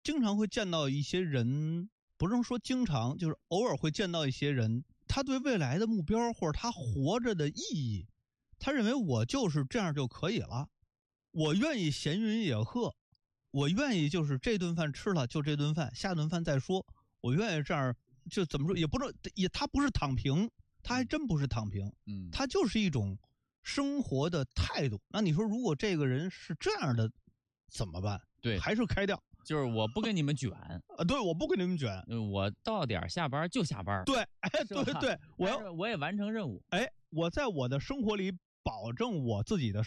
经常会见到一些人，不是说经常，就是偶尔会见到一些人，他对未来的目标或者他活着的意义，他认为我就是这样就可以了，我愿意闲云野鹤，我愿意就是这顿饭吃了就这顿饭，下顿饭再说，我愿意这样，就怎么说也不能也，他不是躺平，他还真不是躺平，他就是一种生活的态度。那你说如果这个人是这样的怎么办？ 对， 还是开掉， 就是我不跟你们卷对，我不跟你们卷， 我到点下班就下班， 对，哎，对对， 我也完成任务， 哎，我在我的生活里保证我自己的